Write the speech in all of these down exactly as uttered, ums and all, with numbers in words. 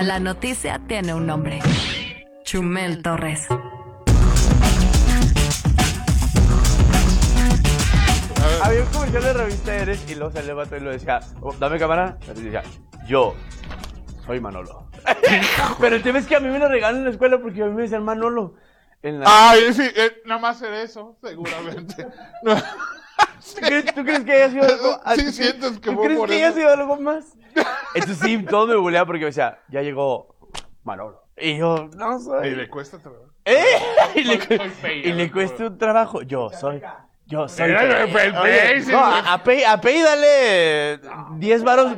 La noticia tiene un nombre. Chumel Torres. Había un comercial de revista Eres y luego salía el vato y lo decía, oh, dame cámara. Y decía, yo soy Manolo. Pero el tema es que a mí me lo regalan en la escuela porque a mí me decían Manolo. En la... Ay, sí, eh, nada más era eso, seguramente. No. ¿Tú, crees, ¿Tú crees que haya sido algo? Sí, ¿Tú sientes que ¿Tú fue crees por que eso? haya sido algo más? Entonces sí, todo me buleaba porque me decía, ya llegó Manolo. Y yo, no soy. Y le cuesta trabajo. ¿Eh? Y le, Soy- soy fea, y le ¿no? cuesta un trabajo. Yo soy. Yo soy. Mira, el- el- Oye, el- no, a, a Pei, a Pei dale diez varos.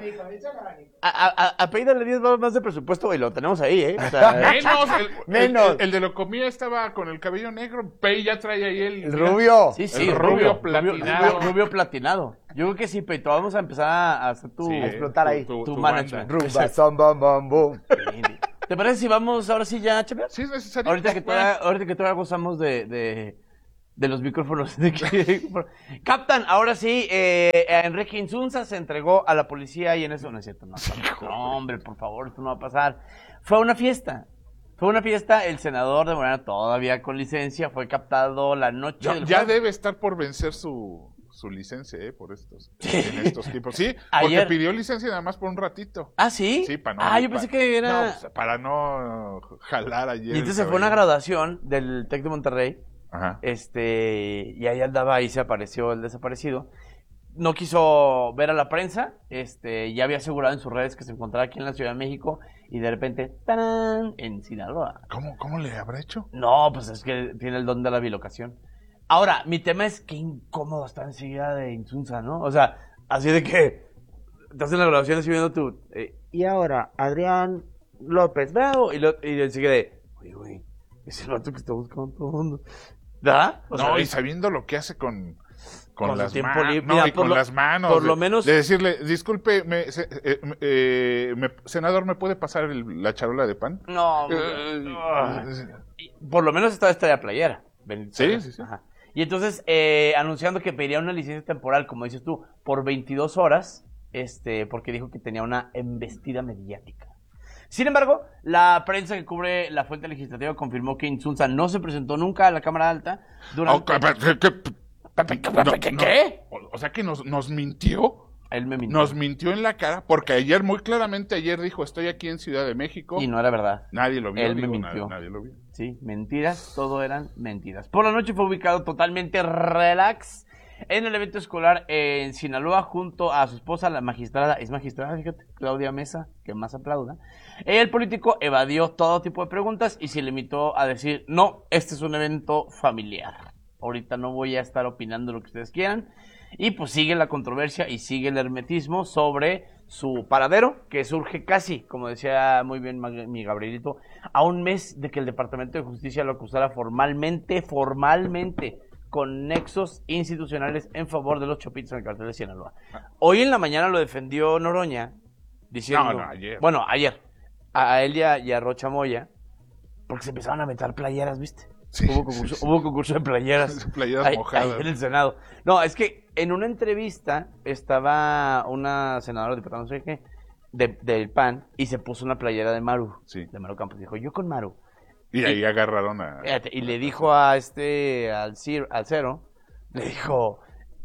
A, a, a Pei dale diez varos más de presupuesto y lo tenemos ahí, ¿eh? O sea, Menos, el, Menos. El, el, el de lo comía estaba con el cabello negro. Pei ya trae ahí el. El rubio. sí, sí, el rubio, rubio rubio, platinado. rubio, rubio platinado. Yo creo que sí, Peito, vamos a empezar a hacer tu, Sí, a explotar ahí. Tu, tu tu management. banda. Rumba, zomba, bam, boom. ¿Te parece si vamos ahora sí ya a chambear? Sí, es necesario. Ahorita que todavía, ahorita que todavía gozamos de, de, de los micrófonos. De que, Captan, ahora sí, eh, Enrique Insunza se entregó a la policía y en eso no es cierto. No, no, hombre, por favor, esto no va a pasar. Fue una fiesta. Fue una fiesta, el senador de Morena todavía con licencia fue captado la noche Ya, del ya jueves. debe estar por vencer su, su licencia, ¿eh? Por estos, en estos tiempos. Sí, porque Ayer- pidió licencia nada más por un ratito. ¿Ah, sí? Sí, para no. Ah, yo pa- pensé que era... No, pues, para no jalar ayer. y entonces fue una graduación del Tec de Monterrey. Ajá. Este, y ahí andaba, ahí se apareció el desaparecido. No quiso ver a la prensa, este, ya había asegurado en sus redes que se encontraba aquí en la Ciudad de México y de repente, ¡tarán!, en Sinaloa. ¿Cómo, ¿Cómo le habrá hecho? No, pues es que tiene el don de la bilocación. Ahora, mi tema es qué incómodo está enseguida de Insunza, ¿no? O sea, así de que estás en la grabación así viendo tu... eh, y ahora, Adrián López, bravo, y, lo, y enseguida de, oye, güey, es el vato que está buscando todo el mundo. ¿Verdad? O No, sea, y sabiendo lo que hace con, con, Con su las tiempo manos. libre. No, Mira, y por con lo- las manos. por lo de- menos- De decirle, disculpe, me, se- eh, eh, me- senador, ¿me puede pasar el- la charola de pan? No, Eh, no. Y por lo menos estaba esta de playera. Bendito Sí, sea. sí, sí. Ajá. Y entonces, eh, anunciando que pediría una licencia temporal, como dices tú, por veintidós horas, este, porque dijo que tenía una embestida mediática. Sin embargo, la prensa que cubre la fuente legislativa confirmó que Insunza no se presentó nunca a la Cámara Alta durante... Oh, ¿qué- qué- ¿Qué? no, ¿Qué? no. ¿Qué? O, o sea que nos, nos mintió. Él me mintió. Nos mintió en la cara, porque ayer, muy claramente, ayer dijo, estoy aquí en Ciudad de México. Y no era verdad. Nadie lo vio. Él me digo, mintió. Nadie, nadie lo vio. Sí, mentiras, todo eran mentiras. Por la noche fue ubicado totalmente relax en el evento escolar en Sinaloa junto a su esposa, la magistrada, es magistrada, fíjate, Claudia Mesa, que más aplauda. El político evadió todo tipo de preguntas y se limitó a decir, no, este es un evento familiar. Ahorita no voy a estar opinando lo que ustedes quieran. Y pues sigue la controversia y sigue el hermetismo sobre su paradero, que surge casi, como decía muy bien mi Gabrielito, a un mes de que el Departamento de Justicia lo acusara formalmente, formalmente, con nexos institucionales en favor de los chopitos en el cartel de Sinaloa. Hoy en la mañana lo defendió Noroña, diciendo... No, no, ayer. Bueno, ayer. A, a él y a, y a Rocha Moya, porque se empezaron a meter playeras, ¿viste? Sí, hubo, concurso, sí, sí. hubo concurso de playeras. Playeras ahí, mojadas. ahí en el Senado. No, es que en una entrevista estaba una senadora, diputada, no sé qué, de, del P A N, y se puso una playera de Maru. Sí. De Maru Campos. Dijo, yo con Maru. Y ahí agarraron a... Fíjate, y le dijo a este, al, Cir, al Cero, le dijo,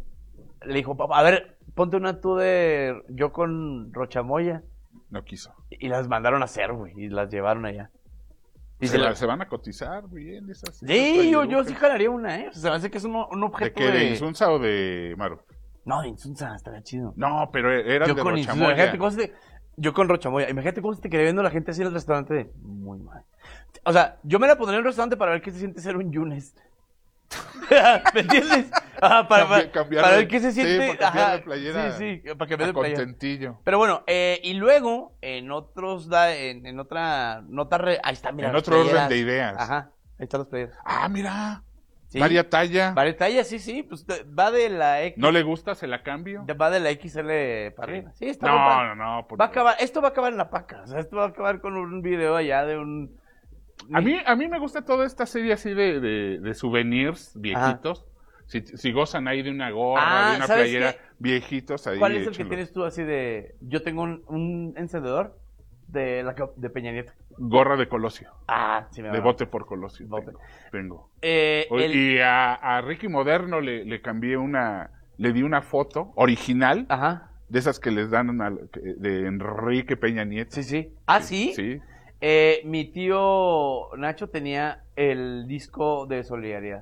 le dijo, papá, a ver, ponte una tú de yo con Rochamoya. No quiso. Y las mandaron a hacer, güey, y las llevaron allá. Y Se, se la- la- se van a cotizar bien esas. esas Sí, yo, yo playerucas. sí jalaría una, ¿eh? O sea, se me hace que es un, un ¿De objeto qué? de... ¿De Insunza o de Maru? No, de Insunza, estaría chido. No, pero era Yo de con Insunza, Rochamoya. imagínate cómo se te- Yo con Rochamoya, imagínate cómo se te quedaría viendo la gente así en el restaurante de... Muy mal. O sea, yo me la pondría en el restaurante para ver qué se siente ser un Yunes. ¿Me entiendes? Ajá, para, Cambi- para- cambiarle- para ver qué se sí, siente... para cambiarle ajá, playera sí, sí, para que me A dé playera. contentillo. Pero bueno, eh, y luego, en otros, da, en, en otra nota, re- ahí está, mira. En las otro orden playeras. de ideas. Ajá, ahí están las playeras. Ah, mira. Sí. Varia talla. Varia talla, sí, sí, pues te- va de la X, ¿No le gusta? ¿Se la cambio? de- va de la X L para arriba. Sí, está muy No, padre. no, no. por- Va a acabar, esto va a acabar en la paca, o sea, esto va a acabar con un video allá de un... A mí, a mí me gusta toda esta serie así de, de, de souvenirs viejitos. Si, si gozan ahí de una gorra, Ah, de una ¿sabes playera, qué? viejitos ahí. ¿Cuál es el que échenlo. tienes tú así de... Yo tengo un, un encendedor de, la, que- de Peña Nieto. Gorra de Colosio. Ah, sí me De va. Vote por Colosio. Vote. Tengo. tengo. Eh, Oye, el- Y a, a Ricky Moderno le, le cambié una, le di una foto original, Ajá, de esas que les dan a- de Enrique Peña Nieto. sí, sí. ¿Ah, sí? Sí. Eh, mi tío Nacho tenía el disco de Solidaridad.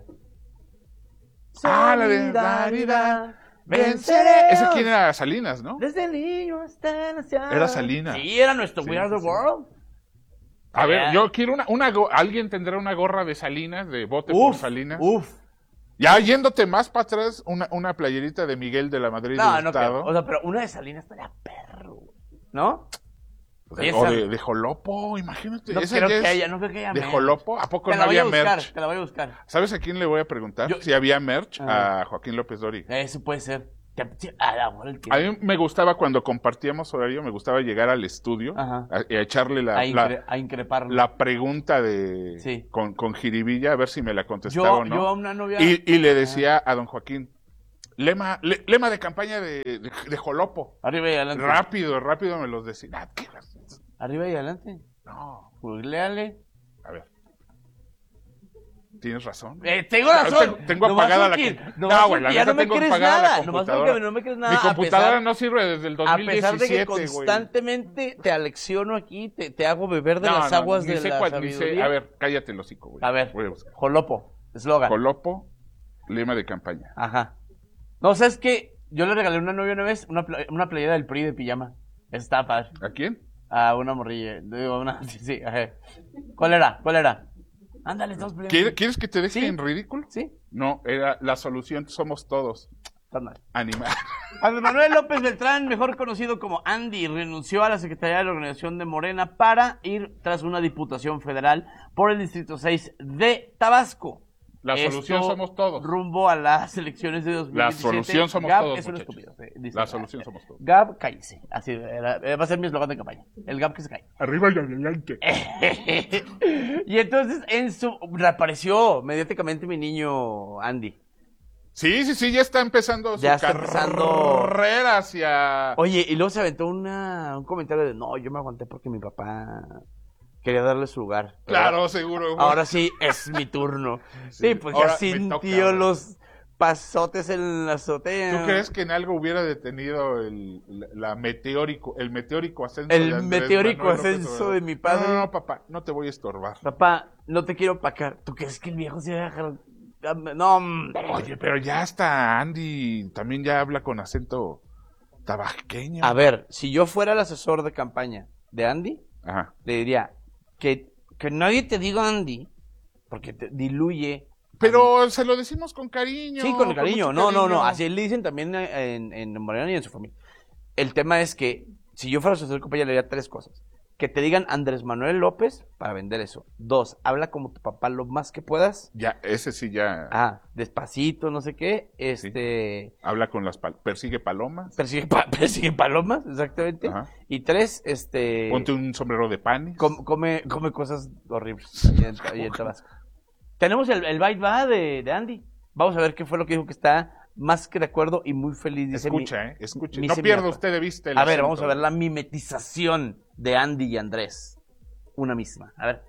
Ah, la de Solidaridad, Venceré. Ese quién era, Salinas, ¿no? Desde el niño hasta el anciano. Era Salinas. Sí, era nuestro Sí, We Are the sí, sí. World. A ver, Eh. yo quiero una, una go- alguien tendrá una gorra de Salinas, de Vote por Uf, Salinas. uf. Ya yéndote más para atrás, una, una playerita de Miguel de la Madrid No, del no Estado. creo. O sea, pero una de Salinas estaría perro, ¿no? De- esa- o de, de Jolopo, imagínate. No esa creo ya que es haya, no creo que haya de merch. Jolopo, ¿a poco Te no la voy a había buscar, merch? te la voy a buscar. ¿Sabes a quién le voy a preguntar? Yo- Si había merch, Ah. a Joaquín López Dori. Eso puede ser. Te- sí, a la hora el que- A mí me gustaba cuando compartíamos horario, me gustaba llegar al estudio Ajá. a, y a echarle la, a, incre- la, a increparlo. la pregunta de Sí. con, con jiribilla, a ver si me la contestaba yo, o no. yo a una novia... Y, y le decía a don Joaquín, lema, le- lema de campaña de, de, de Jolopo. Arriba y adelante. Rápido, rápido me los decía. Ah, ¿qué? Arriba y adelante. No, Googleale. a ver. Tienes razón. Eh, tengo razón. Tengo, tengo Nomás apagada la porque- computadora. nomás No, güey, la porque ya neta no me tengo crees apagada nada. la Nomás computadora. porque no me crees nada. Mi a computadora pesar- no sirve desde el dos A mil pesar de que diecisiete, güey. constantemente te alecciono aquí, te, te hago beber de No, las no, aguas ni de sé la cuál- ni sé- sabiduría. A ver, cállate el hocico, güey. A ver, Voy a buscar. Jolopo, eslogan. Jolopo, lema de campaña. Ajá. No, ¿sabes qué? Yo le regalé a una novia una vez una, pla- una playera del P R I de pijama. Esa estaba padre. ¿A quién? A una morrilla. Digo, una... Sí, sí, ajá. ¿Cuál era? ¿Cuál era? Ándale, estamos peleando. ¿Quiere- ¿Quieres que te deje Sí. en ridículo? Sí, No, era la solución somos todos. estás mal. Animal. Andrés Manuel López Beltrán, mejor conocido como Andy, renunció a la Secretaría de la Organización de Morena para ir tras una diputación federal por el Distrito seis de Tabasco. La Esto solución somos todos. Rumbo a las elecciones de dos mil La diecisiete. solución somos Gab todos, es un muchachos. estúpido. eh, dice. La solución somos todos. Gab, cállese. Así era- eh, va a ser mi eslogan de campaña. El Gab que se cae. Arriba y adelante. Y entonces en su reapareció mediáticamente mi niño Andy. Sí, sí, sí, ya está empezando su Ya está empezando. carrera hacia... Oye, y luego se aventó una, un comentario de, no, yo me aguanté porque mi papá quería darle su lugar. Claro, seguro. güey. Ahora sí es mi turno. Sí, Sí, pues ahora ya me sintió toca, güey. los pasotes en la azotea. ¿Tú crees que en algo hubiera detenido el, la, la meteórico, el meteórico ascenso de El Andrés meteórico Manuel López ascenso Obrador? de mi padre. No, no, no, papá, no te voy a estorbar. Papá, no te quiero opacar. ¿Tú crees que el viejo se va a dejar? No, hombre. Oye, pero ya hasta Andy también ya habla con acento tabasqueño. A ver, si yo fuera el asesor de campaña de Andy, Ajá. le diría que, que nadie te diga Andy, porque te diluye. Pero se lo decimos con cariño. Sí, con cariño. mucho No, no, no. cariño. Así le dicen también en, en Morena y en su familia. El tema es que si yo fuera asesor de campaña le diría tres cosas. Que te digan Andrés Manuel López para vender eso. Dos, habla como tu papá lo más que puedas. Ya, ese sí ya Ah, despacito, no sé qué. Este... habla con las pal- persigue palomas. Persigue, pa- persigue palomas, exactamente. Ajá. Y tres, este... Ponte un sombrero de panes. com- come, come cosas horribles ahí en, ahí en Tabasco. Tenemos el, el bite va de, de Andy. Vamos a ver qué fue lo que dijo, que está más que de acuerdo y muy feliz. Dice Escucha, mi- eh, escuche. mi No pierda semiapa. usted de vista el A ver, asunto. vamos a ver la mimetización de Andy y Andrés. Una misma. A ver.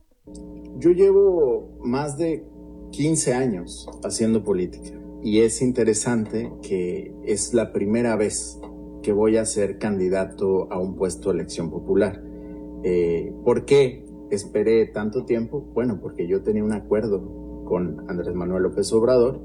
Yo llevo más de quince años haciendo política y es interesante que es la primera vez que voy a ser candidato a un puesto de elección popular. Eh, ¿Por qué esperé tanto tiempo? Bueno, porque yo tenía un acuerdo con Andrés Manuel López Obrador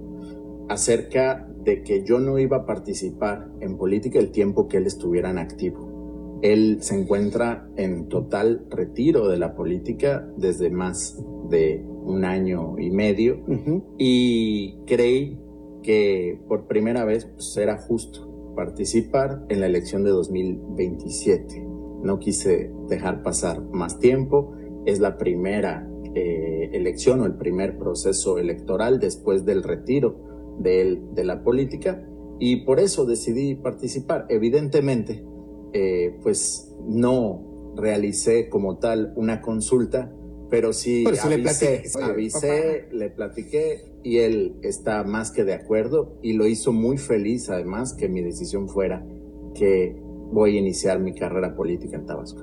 acerca de que yo no iba a participar en política el tiempo que él estuviera en activo. Él se encuentra en total retiro de la política desde más de un año y medio uh-huh. y creí que por primera vez pues, era justo participar en la elección de dos mil veintisiete. No quise dejar pasar más tiempo. Es la primera eh, elección o el primer proceso electoral después del retiro de él de la política y por eso decidí participar. Evidentemente, eh, pues no realicé como tal una consulta, pero sí Pero si le avisé, platiques, oye, avisé, papá. le platiqué y él está más que de acuerdo y lo hizo muy feliz además que mi decisión fuera que voy a iniciar mi carrera política en Tabasco.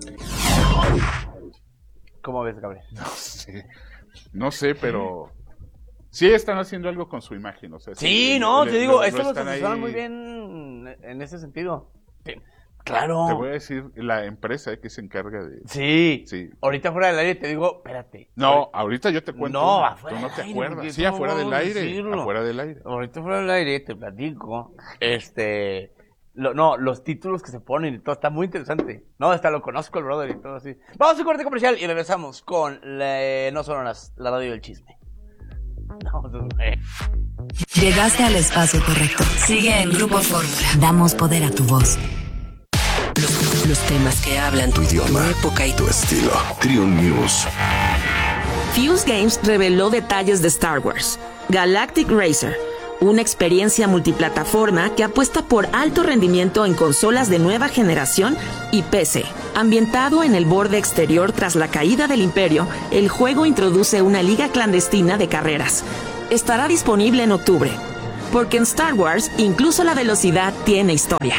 ¿Cómo ves, Gabriel? No sé, no sé, pero sí están haciendo algo con su imagen, o sea. Sí, sí, no, le, te digo, lo, esto lo lo están asesoran ahí. muy bien en ese sentido. Sí, claro. Te voy a decir la empresa que se encarga de... Sí. Sí. Ahorita fuera del aire te digo, espérate. No, ahorita yo te cuento. No, una, afuera tú no del te aire, acuerdas. porque Sí, eso no afuera del vamos a aire. decirlo. Afuera del aire. Ahorita fuera del aire te platico. Este. Lo, no, los títulos que se ponen y todo, está muy interesante. No, hasta lo conozco el brother y todo así. Vamos a un corte comercial y regresamos con la, No Solo las, la radio del chisme. No, no, no. Llegaste al espacio correcto. Sigue en Grupo Fórmula. Damos poder a tu voz. Los, los temas que hablan tu idioma, tu época y tu estilo. Triun News. Fuse Games reveló detalles de Star Wars. Galactic Racer, una experiencia multiplataforma que apuesta por alto rendimiento en consolas de nueva generación y P C. Ambientado en el borde exterior tras la caída del Imperio, el juego introduce una liga clandestina de carreras. Estará disponible en octubre, porque en Star Wars incluso la velocidad tiene historia.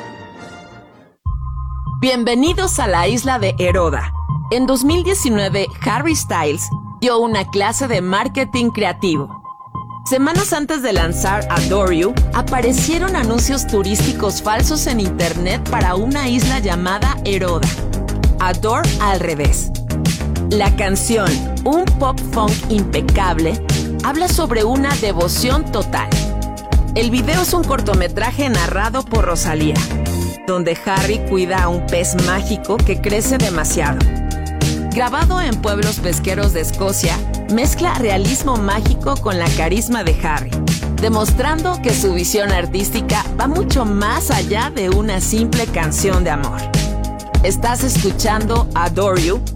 Bienvenidos a la isla de Heroda. En dos mil diecinueve, Harry Styles dio una clase de marketing creativo. Semanas antes de lanzar Adore You, aparecieron anuncios turísticos falsos en internet para una isla llamada Heroda. Adore al revés. La canción, un pop funk impecable, habla sobre una devoción total. El video es un cortometraje narrado por Rosalía, donde Harry cuida a un pez mágico que crece demasiado. Grabado en pueblos pesqueros de Escocia, mezcla realismo mágico con la carisma de Harry, demostrando que su visión artística va mucho más allá de una simple canción de amor. Estás escuchando Adore You